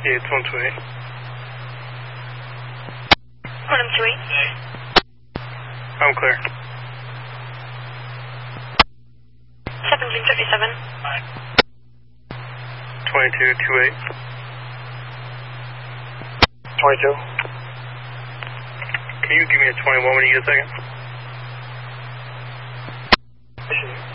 Yeah, it's 128. 128. I'm clear. 1757. 2228. 22. Can you give me a 21 when you get a second? Mission.